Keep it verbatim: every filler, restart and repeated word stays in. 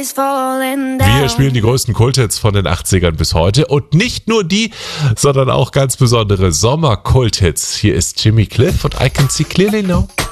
Wir spielen die größten Kulthits von den achtzigern bis heute und nicht nur die, sondern auch ganz besondere Sommer-Kulthits. Hier ist Jimmy Cliff und I Can See Clearly Now.